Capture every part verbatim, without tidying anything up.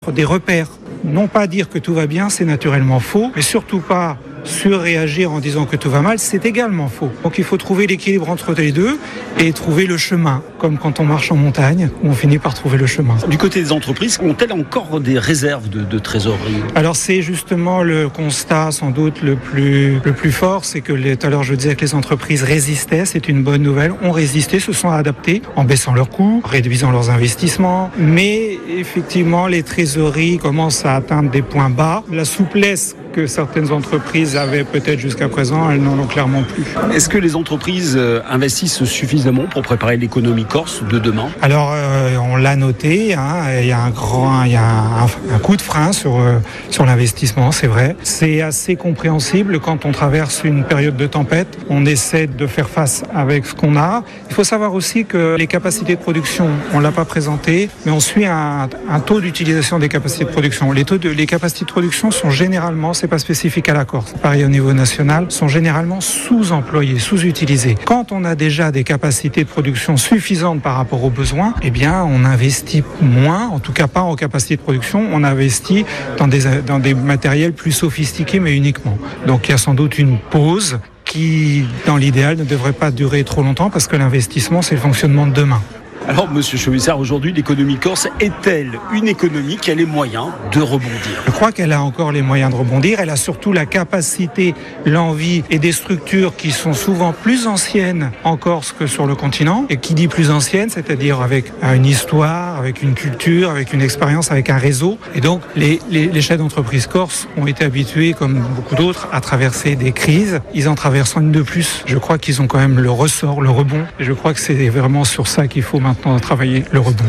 être des repères. Non pas dire que tout va bien, c'est naturellement faux, mais surtout pas surréagir en disant que tout va mal, c'est également faux. Donc il faut trouver l'équilibre entre les deux et trouver le chemin, comme quand on marche en montagne, où on finit par trouver le chemin. Du côté des entreprises, ont-elles encore des réserves de, de trésorerie ? Alors c'est justement le constat sans doute le plus, le plus fort, c'est que les, tout à l'heure je disais que les entreprises résistaient, c'est une bonne nouvelle, ont résisté, se sont adaptées en baissant leurs coûts, réduisant leurs investissements, mais effectivement les trésoreries commencent à atteindre des points bas. La souplesse que certaines entreprises avaient peut-être jusqu'à présent, elles n'en ont clairement plus. Est-ce que les entreprises investissent suffisamment pour préparer l'économie corse de demain ? Alors, euh, on l'a noté, hein, il y a un grand, il y a un, un coup de frein sur, euh, sur l'investissement, c'est vrai. C'est assez compréhensible quand on traverse une période de tempête. On essaie de faire face avec ce qu'on a. Il faut savoir aussi que les capacités de production, on ne l'a pas présenté, mais on suit un, un taux d'utilisation des capacités de production. Les, taux de, les capacités de production sont généralement, c'est pas spécifique à la Corse, pareil au niveau national, sont généralement sous-employés, sous-utilisés. Quand on a déjà des capacités de production suffisantes par rapport aux besoins, eh bien, on investit moins, en tout cas pas en capacité de production, on investit dans des, dans des matériels plus sophistiqués, mais uniquement. Donc, il y a sans doute une pause qui, dans l'idéal, ne devrait pas durer trop longtemps parce que l'investissement, c'est le fonctionnement de demain. Alors, Monsieur Chauvissard, aujourd'hui, l'économie corse est-elle une économie qui a les moyens de rebondir ? Je crois qu'elle a encore les moyens de rebondir. Elle a surtout la capacité, l'envie et des structures qui sont souvent plus anciennes en Corse que sur le continent. Et qui dit plus ancienne, c'est-à-dire avec une histoire, avec une culture, avec une expérience, avec un réseau. Et donc, les, les, les chefs d'entreprise corse ont été habitués, comme beaucoup d'autres, à traverser des crises. Ils en traversent une de plus. Je crois qu'ils ont quand même le ressort, le rebond. Et je crois que c'est vraiment sur ça qu'il faut maintenant à travailler le rebond.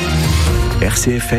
R C F M,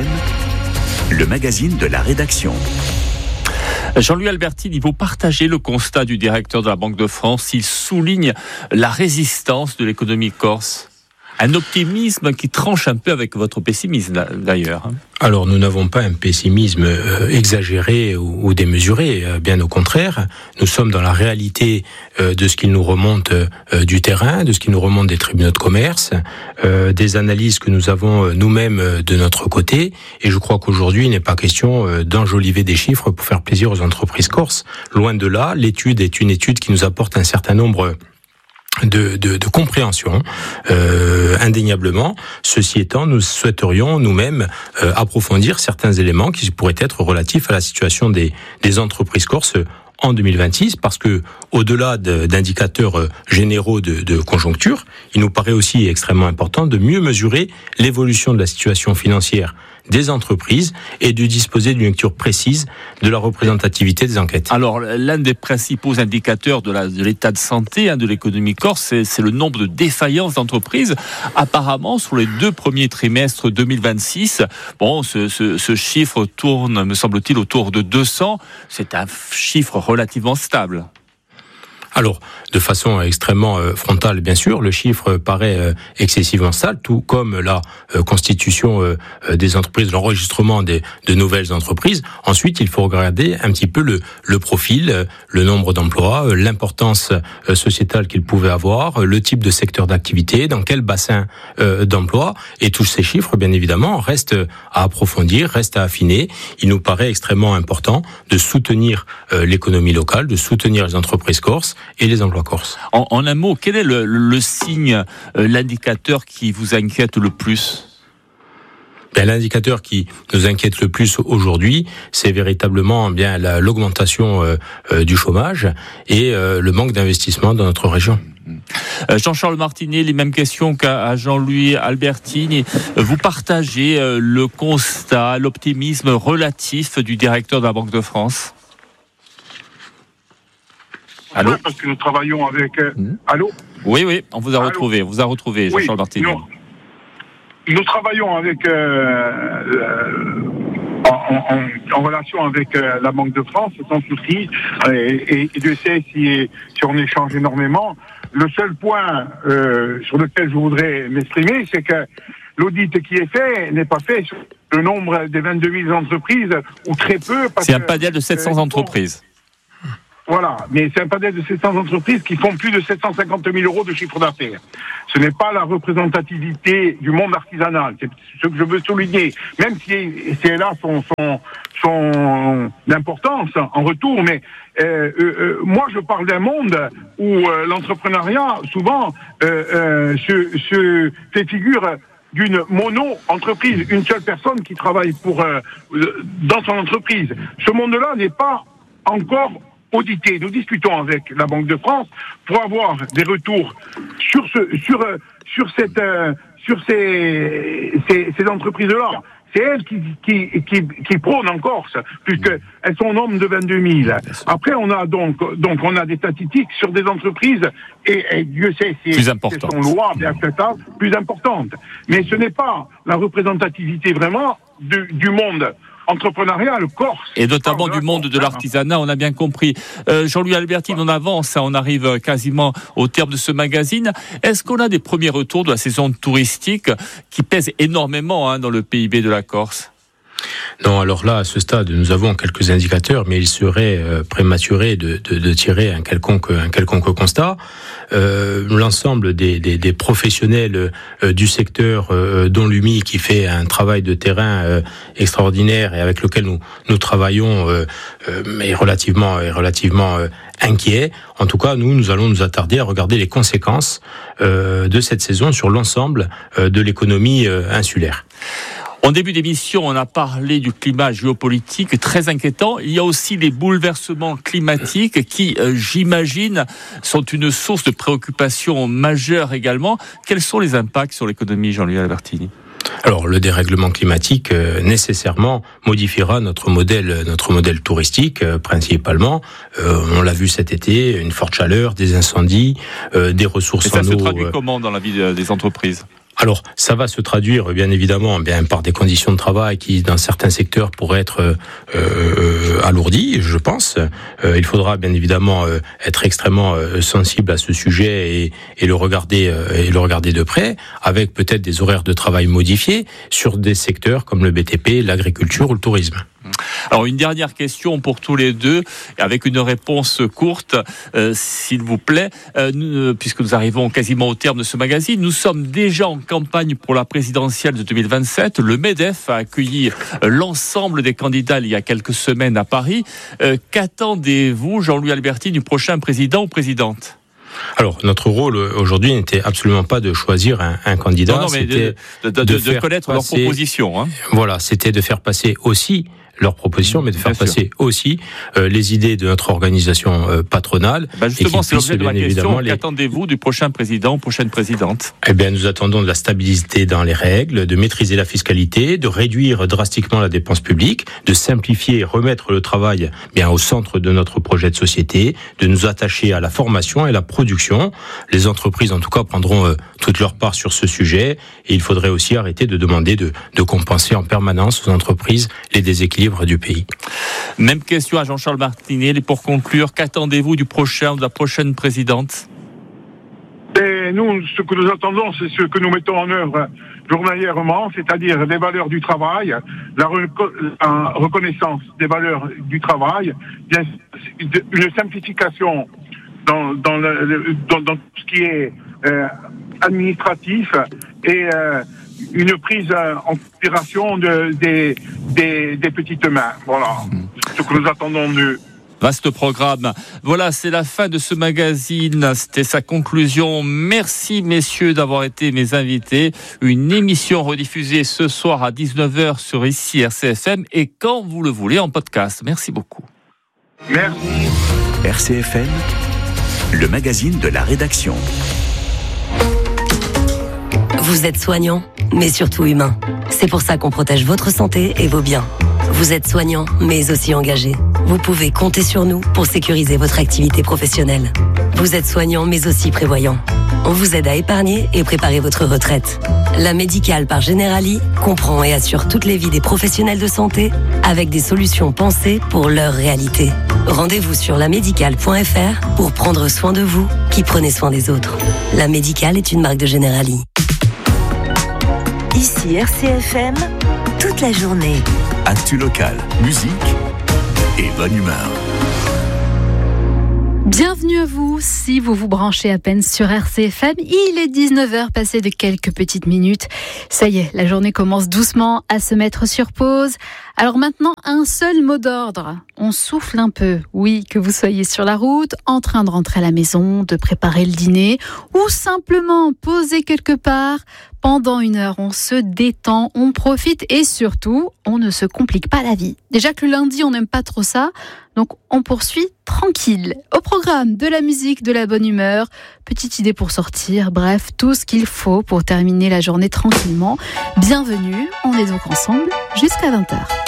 le magazine de la rédaction. Jean-Louis Albertini, vous partagez le constat du directeur de la Banque de France. Il souligne la résistance de l'économie corse. Un optimisme qui tranche un peu avec votre pessimisme, d'ailleurs. Alors, nous n'avons pas un pessimisme euh, exagéré ou, ou démesuré, euh, bien au contraire. Nous sommes dans la réalité euh, de ce qui nous remonte euh, du terrain, de ce qui nous remonte des tribunaux de commerce, euh, des analyses que nous avons euh, nous-mêmes euh, de notre côté. Et je crois qu'aujourd'hui, il n'est pas question euh, d'enjoliver des chiffres pour faire plaisir aux entreprises corses. Loin de là, l'étude est une étude qui nous apporte un certain nombre De, de, de compréhension, euh, indéniablement. Ceci étant, nous souhaiterions nous-mêmes euh, approfondir certains éléments qui pourraient être relatifs à la situation des, des entreprises corses en deux mille vingt-six, parce que au-delà de, d'indicateurs généraux de, de conjoncture, il nous paraît aussi extrêmement important de mieux mesurer l'évolution de la situation financière des entreprises et de disposer d'une lecture précise de la représentativité des enquêtes. Alors, l'un des principaux indicateurs de, la, de l'état de santé hein, de l'économie corse, c'est, c'est le nombre de défaillances d'entreprises. Apparemment, sur les deux premiers trimestres deux mille vingt-six, bon, ce, ce, ce chiffre tourne, me semble-t-il, autour de deux cents. C'est un chiffre relativement stable. Alors, de façon extrêmement euh, frontale, bien sûr, le chiffre paraît euh, excessivement stable, tout comme la euh, constitution euh, des entreprises, l'enregistrement des, de nouvelles entreprises. Ensuite, il faut regarder un petit peu le, le profil, euh, le nombre d'emplois, euh, l'importance euh, sociétale qu'ils pouvaient avoir, euh, le type de secteur d'activité, dans quel bassin euh, d'emploi. Et tous ces chiffres, bien évidemment, restent à approfondir, restent à affiner. Il nous paraît extrêmement important de soutenir euh, l'économie locale, de soutenir les entreprises corses et les emplois corses. En, en un mot, quel est le, le signe, euh, l'indicateur qui vous inquiète le plus ? Ben, l'indicateur qui nous inquiète le plus aujourd'hui, c'est véritablement bien la, l'augmentation euh, euh, du chômage et euh, le manque d'investissement dans notre région. Euh, Jean-Charles Martinet, les mêmes questions qu'à Jean-Louis Albertini. Vous partagez euh, le constat, l'optimisme relatif du directeur de la Banque de France ? Allô ? Oui, parce que nous travaillons avec... Euh... Mmh. Allô ? Oui, oui, on vous a Allô retrouvé, on vous a retrouvé, Jean-Charles oui, Martinet. Nous, nous travaillons avec... Euh, euh, en, en, en relation avec euh, la Banque de France, sans souci, et, et, et Dieu sait si, si on échange énormément. Le seul point euh, sur lequel je voudrais m'exprimer, c'est que l'audit qui est fait n'est pas fait sur le nombre des vingt-deux mille entreprises, ou très peu... Parce c'est un panel de sept cents euh, entreprises. Voilà, mais c'est un panel de sept cents entreprises qui font plus de sept cent cinquante mille euros de chiffre d'affaires. Ce n'est pas la représentativité du monde artisanal, c'est ce que je veux souligner, même si, si elle a son, son, son importance en retour, mais euh, euh, moi je parle d'un monde où euh, l'entrepreneuriat souvent euh, euh, se, se fait figure d'une mono-entreprise, une seule personne qui travaille pour euh, dans son entreprise. Ce monde-là n'est pas encore audité. Nous discutons avec la Banque de France pour avoir des retours sur ce, sur, sur cette, euh, sur ces, ces, ces entreprises-là. C'est elles qui, qui, qui, qui prônent en Corse, puisqu'elles sont au nombre de vingt-deux mille. Après, on a donc, donc, on a des statistiques sur des entreprises, et, et Dieu sait si elles sont louables et acceptables, plus importantes. Mais ce n'est pas la représentativité vraiment du, du monde entrepreneurial corse. Et notamment du monde de l'artisanat, on a bien compris. Euh, Jean-Louis Albertine, on avance, on arrive quasiment au terme de ce magazine. Est-ce qu'on a des premiers retours de la saison touristique qui pèsent énormément hein, dans le P I B de la Corse ? Non, alors là, à ce stade, nous avons quelques indicateurs, mais il serait euh, prématuré de, de, de tirer un quelconque, un quelconque constat. Euh, l'ensemble des, des, des professionnels euh, du secteur, euh, dont l'U M I, qui fait un travail de terrain euh, extraordinaire et avec lequel nous, nous travaillons, euh, euh, est relativement, est relativement euh, inquiet. En tout cas, nous, nous allons nous attarder à regarder les conséquences euh, de cette saison sur l'ensemble euh, de l'économie euh, insulaire. En début d'émission, on a parlé du climat géopolitique très inquiétant. Il y a aussi les bouleversements climatiques qui, euh, j'imagine, sont une source de préoccupation majeure également. Quels sont les impacts sur l'économie, Jean-Louis Albertini ? Alors, le dérèglement climatique euh, nécessairement modifiera notre modèle, notre modèle touristique euh, principalement. Euh, on l'a vu cet été, une forte chaleur, des incendies, euh, des ressources en eau. Et ça se traduit euh... comment dans la vie des entreprises ? Alors, ça va se traduire, bien évidemment, bien par des conditions de travail qui, dans certains secteurs, pourraient être euh, alourdies, je pense. Euh, il faudra, bien évidemment, euh, être extrêmement euh, sensible à ce sujet et, et le regarder euh, et le regarder de près, avec peut-être des horaires de travail modifiés sur des secteurs comme le B T P, l'agriculture ou le tourisme. Alors une dernière question pour tous les deux, avec une réponse courte, euh, s'il vous plaît, euh, nous, puisque nous arrivons quasiment au terme de ce magazine. Nous sommes déjà en campagne pour la présidentielle de deux mille vingt-sept. Le MEDEF a accueilli l'ensemble des candidats il y a quelques semaines à Paris. Euh, qu'attendez-vous, Jean-Louis Albertini, du prochain président ou présidente ? Alors, notre rôle aujourd'hui n'était absolument pas de choisir un, un candidat. Non, non, mais c'était de, de, de, de, de connaître passer, leurs propositions. Hein. Voilà, c'était de faire passer aussi leurs propositions, mais de faire bien passer sûr. aussi euh, les idées de notre organisation euh, patronale. Ben justement, c'est l'objet de ma question. Les... Qu'attendez-vous du prochain président, prochaine présidente ? Eh bien, nous attendons de la stabilité dans les règles, de maîtriser la fiscalité, de réduire drastiquement la dépense publique, de simplifier et remettre le travail bien au centre de notre projet de société, de nous attacher à la formation et la production. Les entreprises, en tout cas, prendront euh, toute leur part sur ce sujet. Et il faudrait aussi arrêter de demander de, de compenser en permanence aux entreprises les déséquilibres du pays. Même question à Jean-Charles Martinelli pour conclure. Qu'attendez-vous du prochain ou de la prochaine présidente ? Et nous, ce que nous attendons, c'est ce que nous mettons en œuvre journalièrement, c'est-à-dire les valeurs du travail, la, reco- la reconnaissance des valeurs du travail, une simplification dans, dans, le, dans, dans tout ce qui est euh, administratif et euh, une prise en considération de, des, des, des petites mains. Voilà ce que nous attendons de... Vaste programme. Voilà, c'est la fin de ce magazine. C'était sa conclusion. Merci, messieurs, d'avoir été mes invités. Une émission rediffusée ce soir à dix-neuf heures sur ici R C F M et quand vous le voulez en podcast. Merci beaucoup. Merci. R C F M, le magazine de la rédaction. Vous êtes soignant, mais surtout humain. C'est pour ça qu'on protège votre santé et vos biens. Vous êtes soignant, mais aussi engagé. Vous pouvez compter sur nous pour sécuriser votre activité professionnelle. Vous êtes soignant, mais aussi prévoyant. On vous aide à épargner et préparer votre retraite. La Médicale par Generali comprend et assure toutes les vies des professionnels de santé avec des solutions pensées pour leur réalité. Rendez-vous sur la médicale point f r pour prendre soin de vous qui prenez soin des autres. La Médicale est une marque de Generali. Ici R C F M, toute la journée. Actu local, musique et bonne humeur. Bienvenue à vous, si vous vous branchez à peine sur R C F M, il est dix-neuf heures passé de quelques petites minutes. Ça y est, la journée commence doucement à se mettre sur pause. Alors maintenant, un seul mot d'ordre. On souffle un peu. Oui, que vous soyez sur la route, en train de rentrer à la maison, de préparer le dîner, ou simplement posé quelque part. Pendant une heure, on se détend, on profite et surtout, on ne se complique pas la vie. Déjà que le lundi, on n'aime pas trop ça, donc on poursuit tranquille. Au programme, de la musique, de la bonne humeur, petite idée pour sortir, bref, tout ce qu'il faut pour terminer la journée tranquillement. Bienvenue, on est donc ensemble jusqu'à vingt heures.